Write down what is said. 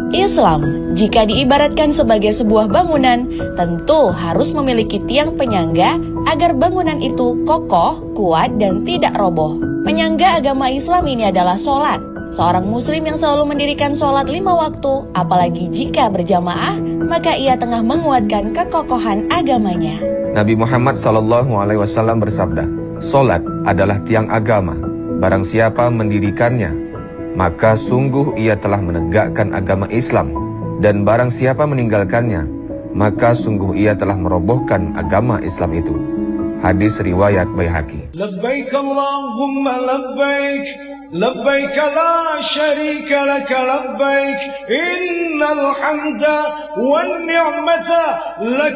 Islam, jika diibaratkan sebagai sebuah bangunan, tentu harus memiliki tiang penyangga agar bangunan itu kokoh, kuat, dan tidak roboh. Penyangga agama Islam ini adalah sholat. Seorang muslim yang selalu mendirikan sholat 5 waktu, apalagi jika berjamaah, maka ia tengah menguatkan kekokohan agamanya. Nabi Muhammad SAW bersabda, "Sholat adalah tiang agama. Barang siapa mendirikannya, maka sungguh ia telah menegakkan agama Islam. Dan barang siapa meninggalkannya, maka sungguh ia telah merobohkan agama Islam itu." Hadis riwayat Baihaqi. Labbaik Allahumma labbaik, labbaik la syarika lak labbaik, innal hamda wan ni'mata lak